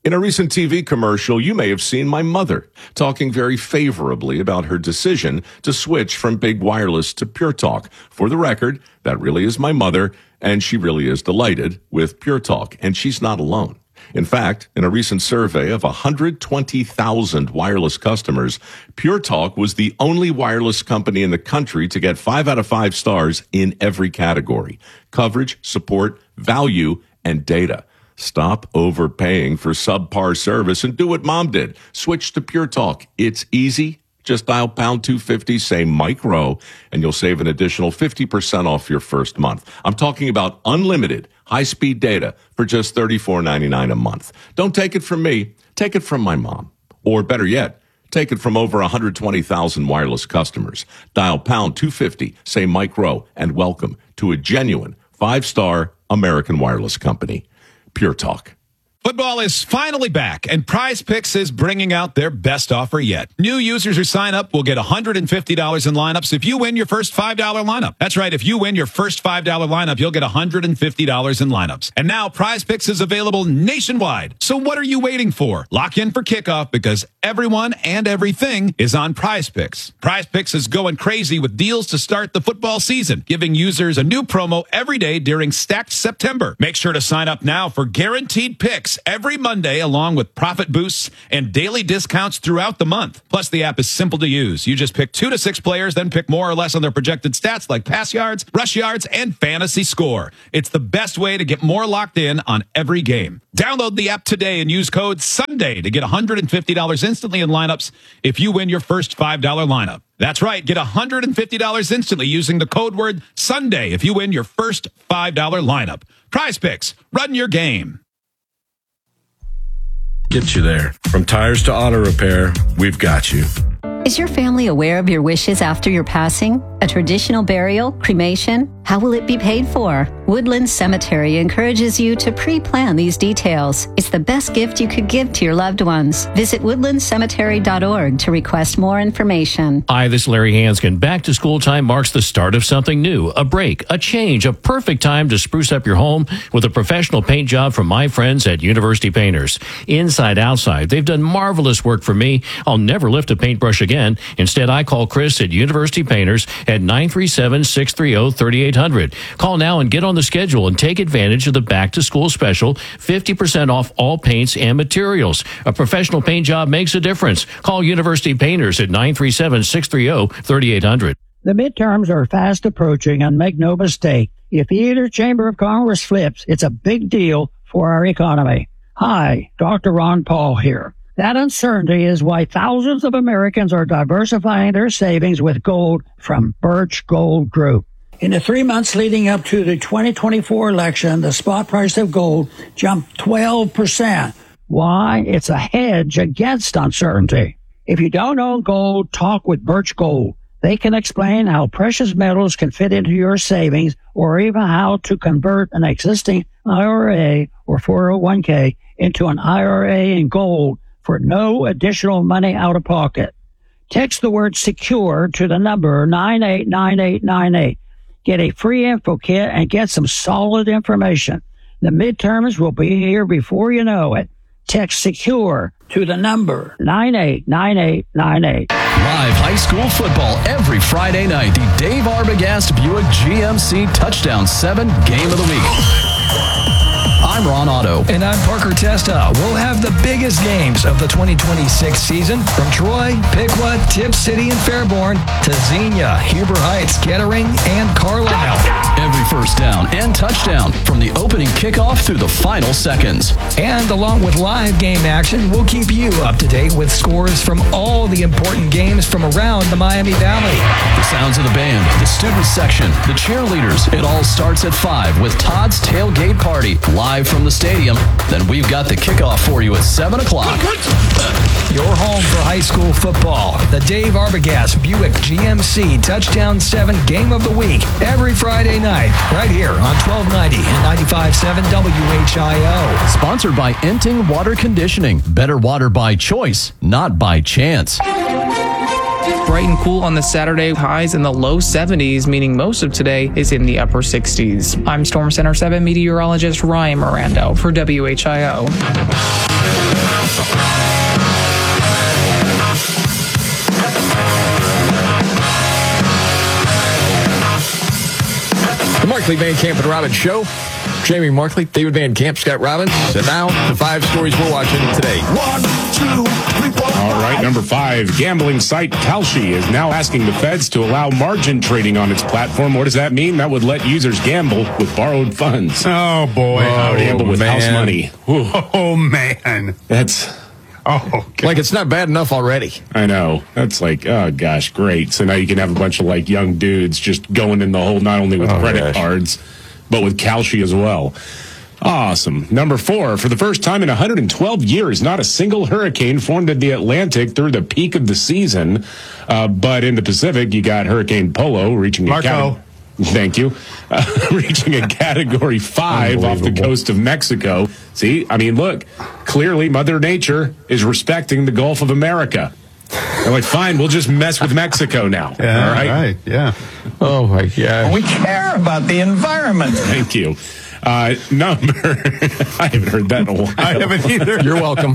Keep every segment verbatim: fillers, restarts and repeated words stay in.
In a recent T V commercial, you may have seen my mother talking very favorably about her decision to switch from Big Wireless to Pure Talk. For the record, that really is my mother, and she really is delighted with Pure Talk, and she's not alone. In fact, in a recent survey of one hundred twenty thousand wireless customers, Pure Talk was the only wireless company in the country to get five out of five stars in every category: coverage, support, value, and data. Stop overpaying for subpar service and do what Mom did. Switch to Pure Talk. It's easy. Just dial pound two fifty, say Mike Rowe, and you'll save an additional fifty percent off your first month. I'm talking about unlimited high-speed data for just thirty-four ninety-nine a month. Don't take it from me. Take it from my mom. Or better yet, take it from over one hundred twenty thousand wireless customers. Dial pound two fifty, say Mike Rowe, and welcome to a genuine five-star American wireless company. Pure Talk. Football is finally back, and Prize Picks is bringing out their best offer yet. New users who sign up will get one hundred fifty dollars in lineups if you win your first five dollar lineup. That's right. If you win your first five dollar lineup, you'll get one hundred fifty dollars in lineups. And now Prize Picks is available nationwide. So what are you waiting for? Lock in for kickoff because everyone and everything is on Prize Picks. Prize Picks is going crazy with deals to start the football season, giving users a new promo every day during Stacked September. Make sure to sign up now for guaranteed picks every Monday, along with profit boosts and daily discounts throughout the month. Plus, the app is simple to use. You just pick two to six players, then pick more or less on their projected stats like pass yards, rush yards, and fantasy score. It's the best way to get more locked in on every game. Download the app today and use code SUNDAY to get one hundred fifty dollars instantly in lineups if you win your first five dollar lineup. That's right. Get one hundred fifty dollars instantly using the code word SUNDAY if you win your first five dollar lineup. Prize Picks. Run your game. Get you there. From tires to auto repair, we've got you. Is your family aware of your wishes after your passing? A traditional burial? Cremation? How will it be paid for? Woodland Cemetery encourages you to pre-plan these details. It's the best gift you could give to your loved ones. Visit woodland cemetery dot org to request more information. Hi, this is Larry Hanskin. Back to school time marks the start of something new, a break, a change, a perfect time to spruce up your home with a professional paint job from my friends at University Painters. Inside, outside, they've done marvelous work for me. I'll never lift a paintbrush again. Instead, I call Chris at University Painters at nine three seven, six three zero, three eight zero zero. Call now and get on the schedule and take advantage of the back-to-school special, fifty percent off all paints and materials. A professional paint job makes a difference. Call University Painters at nine three seven, six three zero, three eight zero zero. The midterms are fast approaching, and make no mistake, if either chamber of Congress flips, it's a big deal for our economy. Hi, Doctor Ron Paul here. That uncertainty is why thousands of Americans are diversifying their savings with gold from Birch Gold Group. In the three months leading up to the twenty twenty-four election, the spot price of gold jumped twelve percent. Why? It's a hedge against uncertainty. If you don't own gold, talk with Birch Gold. They can explain how precious metals can fit into your savings or even how to convert an existing I R A or four oh one k into an I R A in gold for no additional money out of pocket. Text the word SECURE to the number nine eight nine eight nine eight. Get a free info kit and get some solid information. The midterms will be here before you know it. Text SECURE to the number nine eight nine eight nine eight. Live high school football every Friday night. The Dave Arbogast Buick G M C Touchdown seven Game of the Week. I'm Ron Otto. And I'm Parker Testa. We'll have the biggest games of the twenty twenty-six season from Troy, Piqua, Tip City, and Fairborn to Xenia, Huber Heights, Kettering, and Carlisle. Every first down and touchdown from the opening kickoff through the final seconds. And along with live game action, we'll keep you up to date with scores from all the important games from around the Miami Valley. The sounds of the band, the student section, the cheerleaders. It all starts at five with Todd's Tailgate Party live from the stadium. Then we've got the kickoff for you at seven o'clock. Your home for high school football. The Dave Arbogast Buick G M C Touchdown seven Game of the Week every Friday night right here on twelve ninety and ninety-five point seven W H I O. Sponsored by Enting Water Conditioning. Better water by choice, not by chance. Bright and cool on the Saturday, highs in the low seventies, meaning most of today is in the upper sixties. I'm Storm Center seven meteorologist Ryan Mirando for W H I O. The Markley, Van Camp, and Robbins Show. Jamie Markley, David Van Camp, Scott Robbins. And now, the five stories we're watching today. One, two, three, four. All right, number five. Gambling site Kalshi is now asking the feds to allow margin trading on its platform. What does that mean? That would let users gamble with borrowed funds. Oh, boy. Oh, gamble with man. house money. Whew. Oh, man. That's... Oh, God. Like it's not bad enough already. I know. That's like, oh, gosh, great. So now you can have a bunch of, like, young dudes just going in the hole, not only with oh, credit gosh. cards, but with Kalshi as well. Awesome. Number four, for the first time in one hundred twelve years, not a single hurricane formed in the Atlantic through the peak of the season. Uh, but in the Pacific, you got Hurricane Polo reaching Marco. a category. Thank you. Uh, reaching a category five off the coast of Mexico. See, I mean, look, clearly Mother Nature is respecting the Gulf of America. They're like, fine, we'll just mess with Mexico now. Yeah, all right? right. Yeah. Oh, my God. We care about the environment. Thank you. Uh, number, I haven't heard that in a while. I haven't either. You're welcome.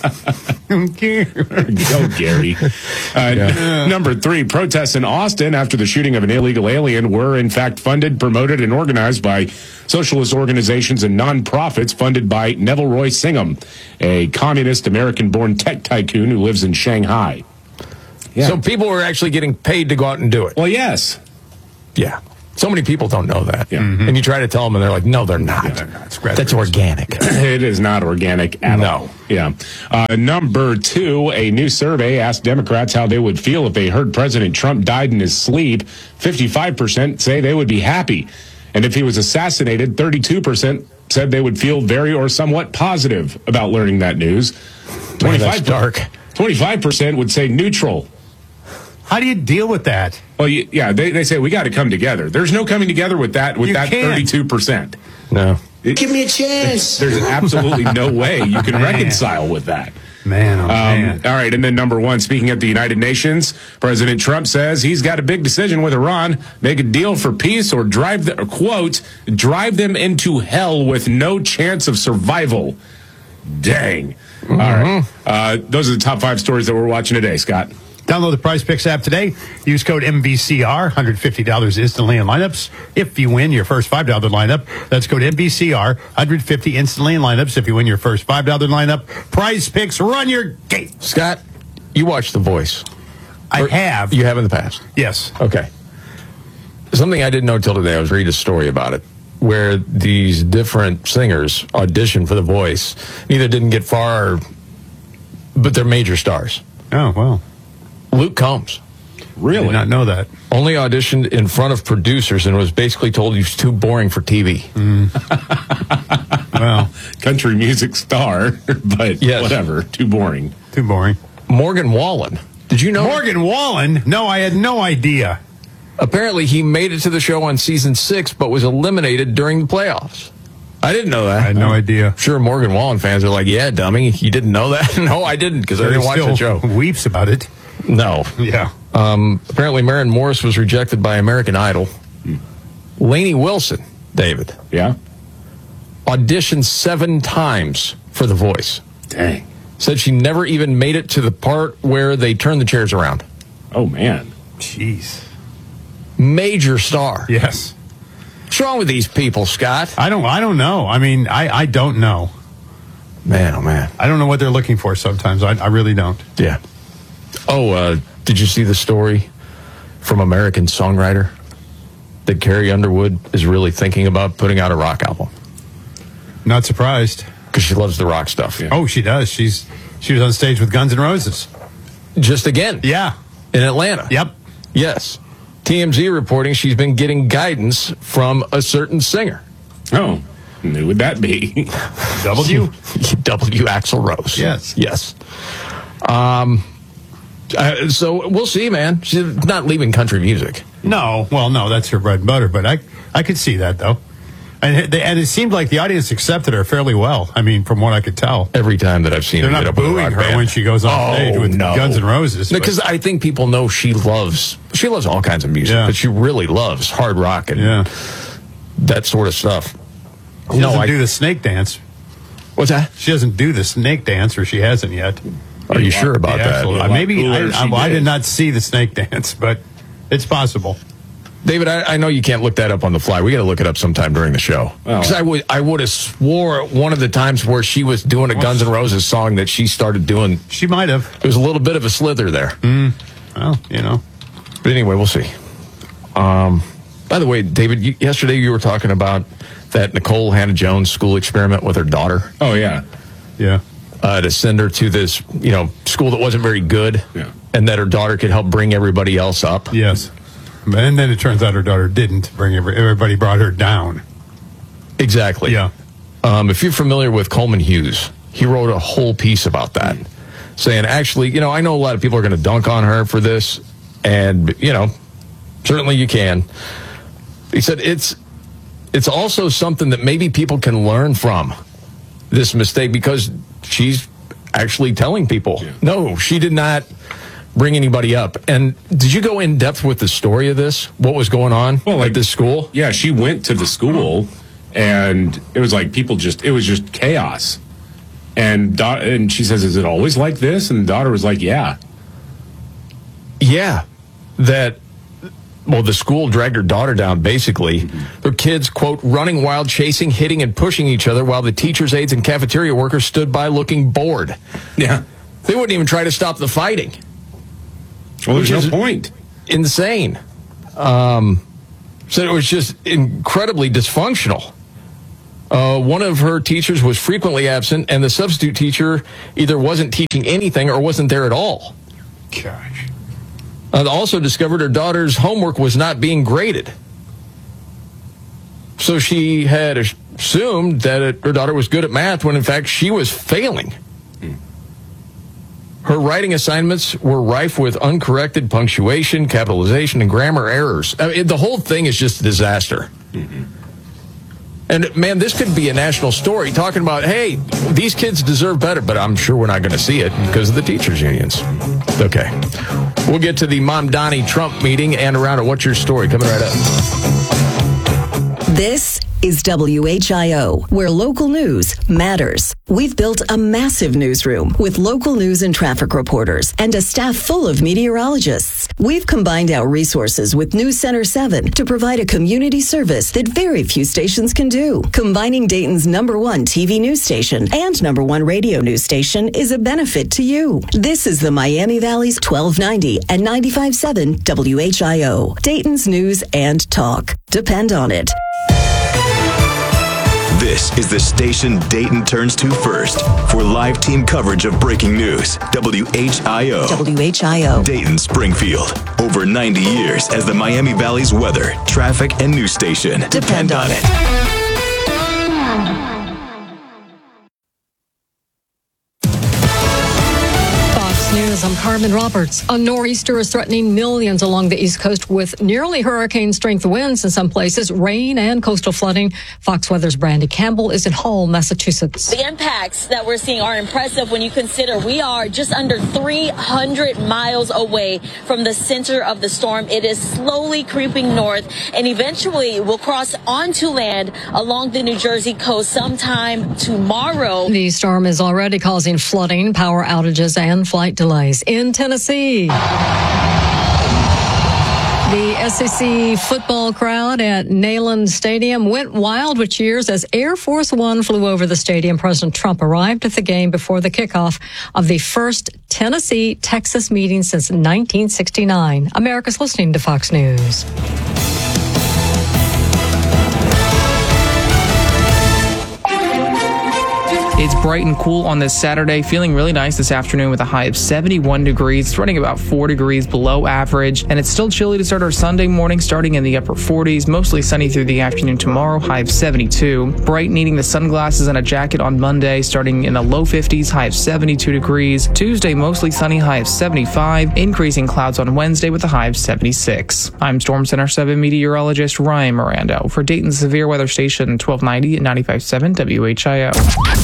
Go, Gary. Uh, yeah. Number three, protests in Austin after the shooting of an illegal alien were, in fact, funded, promoted, and organized by socialist organizations and nonprofits funded by Neville Roy Singham, a communist American-born tech tycoon who lives in Shanghai. Yeah. So people were actually getting paid to go out and do it. Well, yes. Yeah. So many people don't know that. Yeah. Mm-hmm. And you try to tell them, and they're like, no, they're not. Yeah, they're not. That's organic. It is not organic at no. all. Yeah. Uh, number two, a new survey asked Democrats how they would feel if they heard President Trump died in his sleep. fifty-five percent say they would be happy. And if he was assassinated, thirty-two percent said they would feel very or somewhat positive about learning that news. Man, that's dark. twenty-five percent would say neutral. How do you deal with that? Well, yeah, they, they say we got to come together. There's no coming together with that with You that can't. thirty-two percent. No. It, Give me a chance. There's absolutely no way you can Man. reconcile with that. Man, oh, Um, man. all right, and then number one, speaking at the United Nations, President Trump says he's got a big decision with Iran: make a deal for peace or drive the quote drive them into hell with no chance of survival. Dang. Mm-hmm. All right, uh, those are the top five stories that we're watching today, Scott. Download the Prize Picks app today. Use code M V C R, one hundred fifty dollars instantly in lineups. If you win your first five dollars lineup, that's code M V C R, one hundred fifty dollars instantly in lineups. If you win your first five dollars lineup, Prize Picks, run your gate. Scott, you watch The Voice. I Or have. You have in the past? Yes. Okay. Something I didn't know till today, I was reading a story about it, where these different singers auditioned for The Voice. Neither didn't get far, but they're major stars. Oh, well. Luke Combs. Really? I did not know that. Only auditioned in front of producers and was basically told he was too boring for T V. Mm. Well, country music star, but yes. whatever. Too boring. Too boring. Morgan Wallen. Did you know? Morgan Wallen? No, I had no idea. Apparently, he made it to the show on season six, but was eliminated during the playoffs. I didn't know that. I had no idea. Sure, Morgan Wallen fans are like, yeah, dummy, you didn't know that? No, I didn't, because I didn't watch the show. Weeps about it. No. Yeah. Um, apparently, Maren Morris was rejected by American Idol. Hmm. Lainey Wilson, David. Yeah? Auditioned seven times for The Voice. Dang. Said she never even made it to the part where they turn the chairs around. Oh, man. Jeez. Major star. Yes. What's wrong with these people, Scott? I don't I don't know. I mean, I, I don't know. Man, oh, man. I don't know what they're looking for sometimes. I, I really don't. Yeah. Oh, uh, did you see the story from American Songwriter that Carrie Underwood is really thinking about putting out a rock album? Not surprised. Because she loves the rock stuff. Yeah. Oh, she does. She's She was on stage with Guns N' Roses. Just again. Yeah. In Atlanta. Yep. Yes. T M Z reporting she's been getting guidance from a certain singer. Oh, who would that be? W? W. Axl Rose. Yes. Yes. Um. Uh, so we'll see, man. She's not leaving country music. No. Well, no, that's her bread and butter, but I, I could see that, though. And, they, and it seemed like the audience accepted her fairly well. I mean, from what I could tell. Every time that I've seen They're her not get up with a booing rock her band. when she goes on Oh, stage with no. Guns N' Roses. Because I think people know she loves, she loves all kinds of music, Yeah. but she really loves hard rock and Yeah. that sort of stuff. She no, doesn't I do the snake dance. What's that? She doesn't do the snake dance, or she hasn't yet. Are you sure about Yeah, that? absolutely. A lot Maybe I, cooler I, she I did. did not see the snake dance, but it's possible. David, I, I know you can't look that up on the fly. We got to look it up sometime during the show. Well- Because I would, I would have swore one of the times where she was doing a Guns N' Roses song that she started doing. She might have. There was a little bit of a slither there. Mm. Well, you know. But anyway, we'll see. Um, by the way, David, you, yesterday you were talking about that Nicole Hannah-Jones school experiment with her daughter. Oh, yeah. Yeah. Uh, to send her to this, you know, school that wasn't very good. Yeah. And that her daughter could help bring everybody else up. Yes. And then it turns out her daughter didn't bring every, everybody brought her down. Exactly. Yeah. Um, if you're familiar with Coleman Hughes, he wrote a whole piece about that, saying, actually, you know, I know a lot of people are going to dunk on her for this, and, you know, certainly you can. He said it's it's also something that maybe people can learn from this mistake, because she's actually telling people, Yeah. no, she did not bring anybody up. And did you go in depth with the story of this? What was going on Well, like at this school? Yeah, she went to the school, and it was like people just, it was just chaos. And da- and she says, is it always like this? And the daughter was like, yeah. Yeah, that, well, the school dragged her daughter down, basically. Mm-hmm. Their kids, quote, running wild, chasing, hitting, and pushing each other while the teachers, aides, and cafeteria workers stood by looking bored. Yeah. They wouldn't even try to stop the fighting. Well, there's Which no is point. Insane. Um, so it was just incredibly dysfunctional. Uh, one of her teachers was frequently absent, and the substitute teacher either wasn't teaching anything or wasn't there at all. Gosh. Uh, also discovered her daughter's homework was not being graded. So she had assumed that it, her daughter was good at math when in fact she was failing. Her writing assignments were rife with uncorrected punctuation, capitalization, and grammar errors. I mean, the whole thing is just a disaster. Mm-hmm. And, man, this could be a national story talking about, hey, these kids deserve better, but I'm sure we're not going to see it because of the teachers' unions. Okay. We'll get to the Mom Donnie Trump meeting and around it. What's your story? Coming right up. This is W H I O, where local news matters. We've built a massive newsroom with local news and traffic reporters and a staff full of meteorologists. We've combined our resources with News Center seven to provide a community service that very few stations can do. Combining Dayton's number one T V news station and number one radio news station is a benefit to you. This is the Miami Valley's twelve ninety and ninety-five point seven W H I O, Dayton's news and talk. Depend on it. This is the station Dayton turns to first for live team coverage of breaking news. W H I O. W H I O. Dayton, Springfield. Over ninety years as the Miami Valley's weather, traffic, and news station. Depend, Depend on on it. it. News. I'm Carmen Roberts. A nor'easter is threatening millions along the East Coast with nearly hurricane-strength winds in some places, rain and coastal flooding. Fox Weather's Brandy Campbell is in Hull, Massachusetts. The impacts that we're seeing are impressive when you consider we are just under three hundred miles away from the center of the storm. It is slowly creeping north and eventually will cross onto land along the New Jersey coast sometime tomorrow. The storm is already causing flooding, power outages, and flight delays in Tennessee. The S E C football crowd at Neyland Stadium went wild with cheers as Air Force One flew over the stadium. President Trump arrived at the game before the kickoff of the first Tennessee-Texas meeting since nineteen sixty-nine. America's listening to Fox News. It's bright and cool on this Saturday, feeling really nice this afternoon with a high of seventy-one degrees. It's running about four degrees below average, and it's still chilly to start our Sunday morning, starting in the upper forties. Mostly sunny through the afternoon tomorrow, high of seventy-two. Bright, needing the sunglasses and a jacket on Monday, starting in the low fifties, high of seventy-two degrees. Tuesday, mostly sunny, high of seventy-five. Increasing clouds on Wednesday with a high of seventy-six. I'm Storm Center seven meteorologist Ryan Miranda for Dayton's Severe Weather Station twelve ninety and ninety-five point seven W H I O.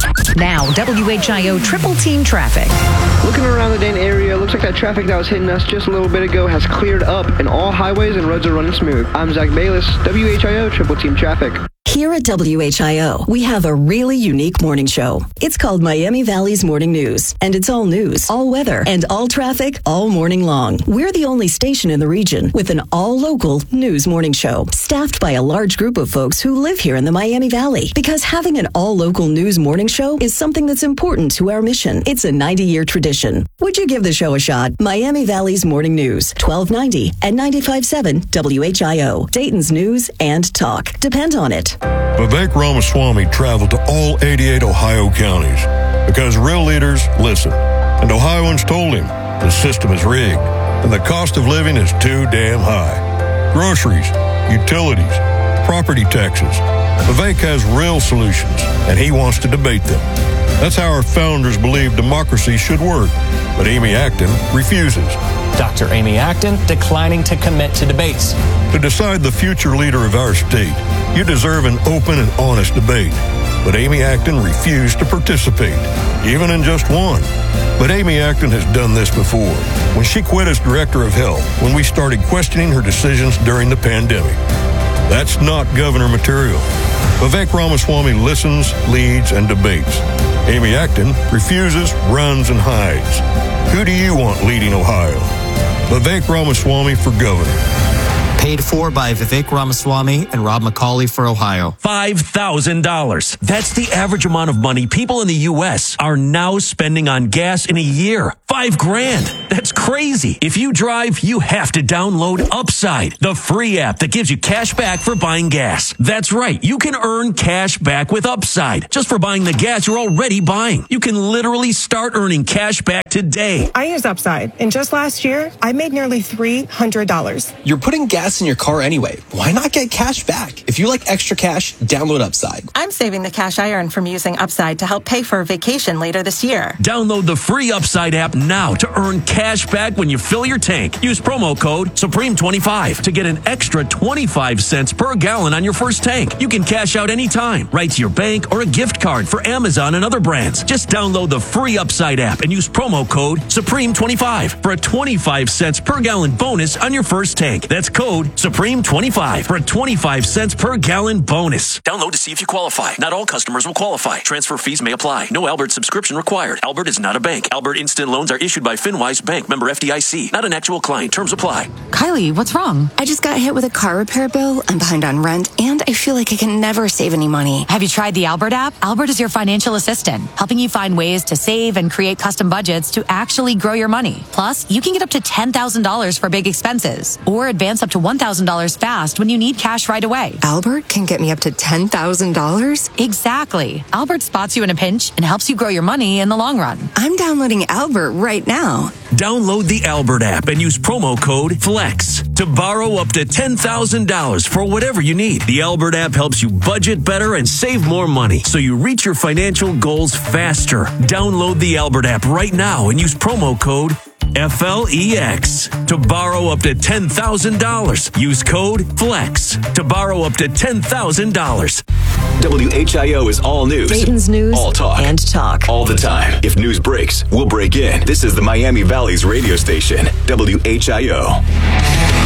Now, W H I O Triple Team Traffic. Looking around the Dayton area, looks like that traffic that was hitting us just a little bit ago has cleared up and all highways and roads are running smooth. I'm Zach Bayless, W H I O Triple Team Traffic. Here at W H I O, we have a really unique morning show. It's called Miami Valley's Morning News, and it's all news, all weather, and all traffic all morning long. We're the only station in the region with an all-local news morning show, staffed by a large group of folks who live here in the Miami Valley. Because having an all-local news morning show is something that's important to our mission. It's a ninety-year tradition. Would you give the show a shot? Miami Valley's Morning News, twelve ninety and ninety-five point seven W H I O. Dayton's news and talk. Depend on it. Vivek Ramaswamy traveled to all eighty-eight Ohio counties because real leaders listen. And Ohioans told him the system is rigged and the cost of living is too damn high. Groceries, utilities, property taxes. Vivek has real solutions and he wants to debate them. That's how our founders believed democracy should work. But Amy Acton refuses. Doctor Amy Acton declining to commit to debates. To decide the future leader of our state, you deserve an open and honest debate. But Amy Acton refused to participate, even in just one. But Amy Acton has done this before, when she quit as director of health, when we started questioning her decisions during the pandemic. That's not governor material. Vivek Ramaswamy listens, leads, and debates. Amy Acton refuses, runs, and hides. Who do you want leading Ohio? Vivek Ramaswamy for governor. Paid for by Vivek Ramaswamy and Rob McCauley for Ohio. five thousand dollars. That's the average amount of money people in the U S are now spending on gas in a year. Five grand. That's crazy. If you drive, you have to download Upside, the free app that gives you cash back for buying gas. That's right. You can earn cash back with Upside just for buying the gas you're already buying. You can literally start earning cash back today. I use Upside, and just last year, I made nearly three hundred dollars. You're putting gas in your car anyway. Why not get cash back? If you like extra cash, download Upside. I'm saving the cash I earn from using Upside to help pay for a vacation later this year. Download the free Upside app now to earn cash back when you fill your tank. Use promo code Supreme twenty-five to get an extra twenty-five cents per gallon on your first tank. You can cash out anytime, right to your bank or a gift card for Amazon and other brands. Just download the free Upside app and use promo code Supreme twenty-five for a twenty-five cents per gallon bonus on your first tank. That's code Supreme twenty-five for a twenty-five cents per gallon bonus. Download to see if you qualify. Not all customers will qualify. Transfer fees may apply. No Albert subscription required. Albert is not a bank. Albert Instant Loans are issued by FinWise Bank, member F D I C. Not an actual client. Terms apply. Kylie, what's wrong? I just got hit with a car repair bill. I'm behind on rent, and I feel like I can never save any money. Have you tried the Albert app? Albert is your financial assistant, helping you find ways to save and create custom budgets to actually grow your money. Plus, you can get up to ten thousand dollars for big expenses, or advance up to one thousand dollars fast when you need cash right away. Albert can get me up to ten thousand dollars? Exactly. Albert spots you in a pinch and helps you grow your money in the long run. I'm downloading Albert right now. Download the Albert app and use promo code FLEX to borrow up to ten thousand dollars for whatever you need. The Albert app helps you budget better and save more money so you reach your financial goals faster. Download the Albert app right now and use promo code F L E X to borrow up to ten thousand dollars. Use code FLEX to borrow up to ten thousand dollars. W H I O is all news. Dayton's news all talk. and talk. All the time. If news breaks, we'll break in. This is the Miami Valley's radio station, W H I O.